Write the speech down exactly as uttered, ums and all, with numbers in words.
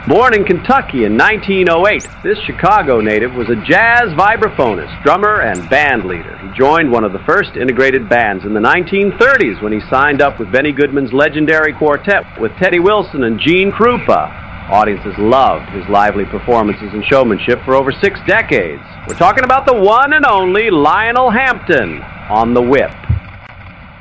Born in Kentucky in nineteen oh eight, this Chicago native was a jazz vibraphonist, drummer, and band leader. He joined one of the first integrated bands in the nineteen thirties when he signed up with Benny Goodman's legendary quartet with Teddy Wilson and Gene Krupa. Audiences loved his lively performances and showmanship for over six decades. We're talking about the one and only Lionel Hampton on The Whip.